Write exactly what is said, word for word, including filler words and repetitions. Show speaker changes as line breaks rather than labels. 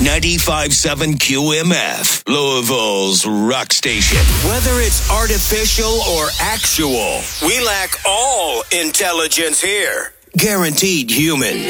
ninety-five point seven Q M F, Louisville's rock station. Whether it's artificial or actual, we lack all intelligence here. Guaranteed human.